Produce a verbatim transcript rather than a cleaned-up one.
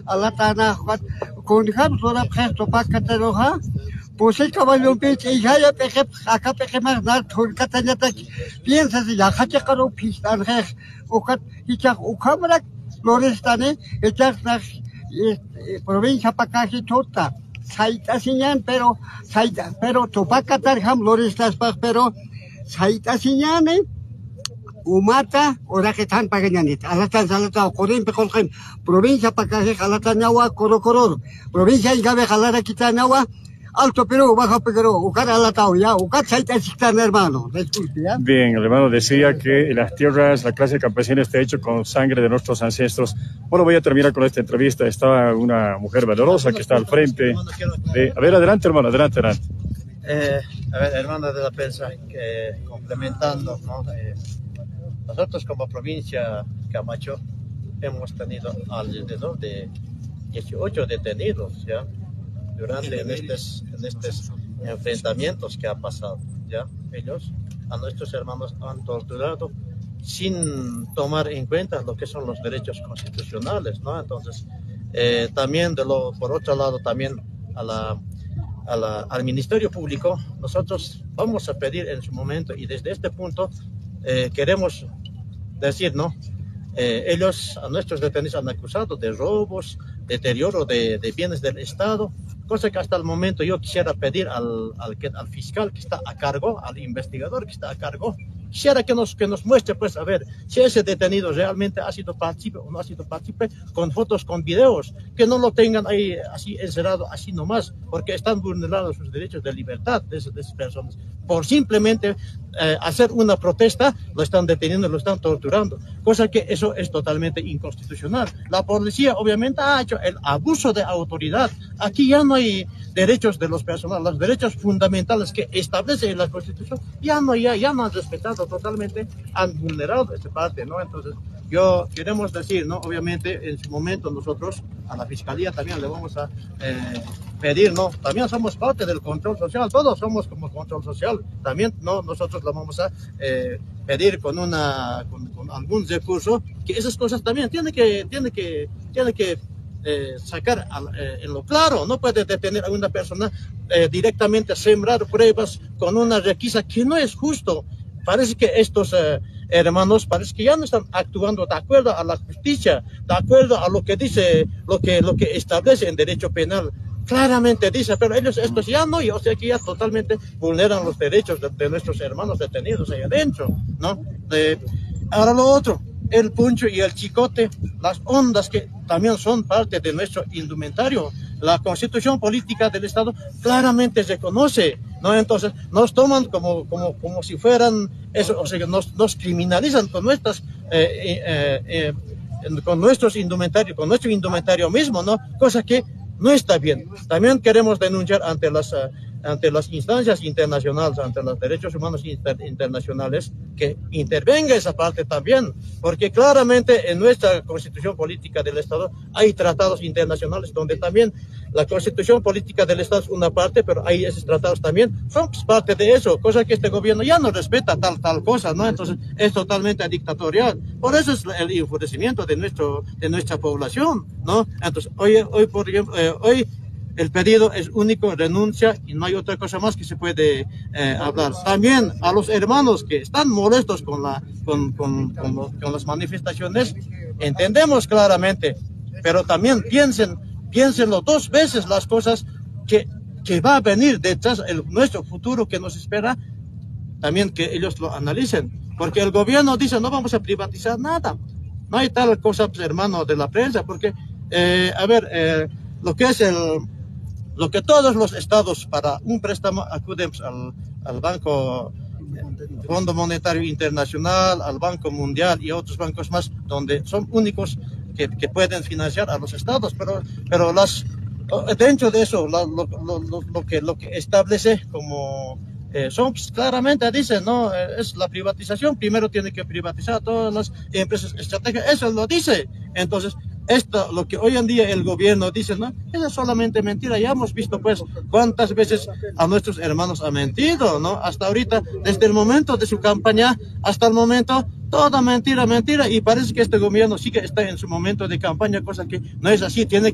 alatana con ham sora presto pakataroha pues el caballo peche y ya peje acá peje más nada turcatanyata piensa si ya hacha caro pistan reg ukat hicha ukamrak florestane echas na provincia pakaji chota saita siñan pero saita pero topacatar ham florestas pas pero saita siñane umata ora que tan pagañanit alatan salata corin pecolchem provincia pakaji alatanawa corocoror provincia y gabe jalara quitanawa alto Perú, bajo Perú, ucar alatao ya, ucar saita chictan hermano, disculpe ya. Bien, el hermano decía que las tierras, la clase campesina está hecho con sangre de nuestros ancestros. Bueno, voy a terminar con esta entrevista. Está una mujer valorosa que está al frente de... A ver, adelante, hermano, adelante, adelante. Eh, a ver, hermano de la prensa, que complementando, ¿no? Eh, nosotros como provincia Camacho hemos tenido alrededor de dieciocho detenidos, ¿ya? Durante en estos, en estos enfrentamientos que ha pasado, ¿ya? Ellos a nuestros hermanos han torturado sin tomar en cuenta lo que son los derechos constitucionales, ¿no? Entonces, eh, también de lo, por otro lado, también a la, a la, al Ministerio Público, nosotros vamos a pedir en su momento, y desde este punto eh, queremos decir, ¿no? Eh, ellos a nuestros detenidos han acusado de robos, deterioro de, de bienes del Estado, cosa que hasta el momento yo quisiera pedir al, al, al fiscal que está a cargo, al investigador que está a cargo, quisiera que nos, que nos muestre, pues, a ver, si ese detenido realmente ha sido partícipe o no ha sido partícipe, con fotos, con videos, que no lo tengan ahí así encerrado, así nomás, porque están vulnerados sus derechos de libertad de esas, de esas personas. Por simplemente eh, hacer una protesta, lo están deteniendo, lo están torturando, cosa que eso es totalmente inconstitucional. La policía obviamente ha hecho el abuso de autoridad. Aquí ya no hay derechos de los personas, los derechos fundamentales que establece la Constitución, ya no, ya, ya no han respetado totalmente, han vulnerado esta parte, ¿no? Entonces, yo queremos decir, ¿no? Obviamente, en su momento nosotros, a la Fiscalía también le vamos a eh, pedir, ¿no? También somos parte del control social, todos somos como control social, también, ¿no? Nosotros lo vamos a eh, pedir con una, con, con algún recurso, que esas cosas también tiene que, tiene que, tiene que Eh, sacar al, eh, en lo claro. No puede detener a una persona eh, directamente, sembrar pruebas con una requisa que no es justo. Parece que estos eh, hermanos parece que ya no están actuando de acuerdo a la justicia, de acuerdo a lo que dice, lo que, lo que establece en derecho penal. Claramente dice, pero ellos estos ya no, o sea que ya totalmente vulneran los derechos de, de nuestros hermanos detenidos ahí adentro, ¿no? De, ahora lo otro, el puncho y el chicote, las ondas que también son parte de nuestro indumentario. La Constitución Política del Estado claramente reconoce, ¿no? Entonces nos toman como, como, como si fueran eso, o sea, nos, nos criminalizan con nuestras eh, eh, eh, con nuestros indumentarios, con nuestro indumentario mismo, ¿no? Cosa que no está bien. También queremos denunciar ante las uh, ante las instancias internacionales, ante los derechos humanos inter internacionales, que intervenga esa parte también, porque claramente en nuestra Constitución Política del Estado hay tratados internacionales donde también la Constitución Política del Estado es una parte, pero hay esos tratados también, son pues, parte de eso, cosa que este gobierno ya no respeta tal, tal cosa, ¿no? Entonces es totalmente dictatorial. Por eso es el enfurecimiento de, nuestro, de nuestra población, ¿no? Entonces, hoy, hoy por ejemplo, eh, hoy el pedido es único, renuncia, y no hay otra cosa más que se puede eh, hablar. También a los hermanos que están molestos con, la, con, con, con, los, con las manifestaciones, entendemos claramente, pero también piensen, piénsenlo dos veces las cosas que, que va a venir detrás, el, nuestro futuro que nos espera, también que ellos lo analicen, porque el gobierno dice no vamos a privatizar nada, no hay tal cosa, pues, hermano de la prensa, porque, eh, a ver, eh, lo que es el... Lo que todos los estados para un préstamo acuden al, al Banco, Fondo Monetario Internacional, al Banco Mundial y otros bancos más, donde son únicos que, que pueden financiar a los estados, pero, pero las, dentro de eso, lo, lo, lo, lo, que, lo que establece como... Eh, son pues, claramente dicen, no, eh, es la privatización, primero tiene que privatizar todas las empresas estratégicas, eso lo dice. Entonces, esto, lo que hoy en día el gobierno dice, no, eso es solamente mentira. Ya hemos visto, pues, cuántas veces a nuestros hermanos ha mentido, ¿no? Hasta ahorita, desde el momento de su campaña hasta el momento, toda mentira, mentira, y parece que este gobierno sí que está en su momento de campaña, cosa que no es así, tiene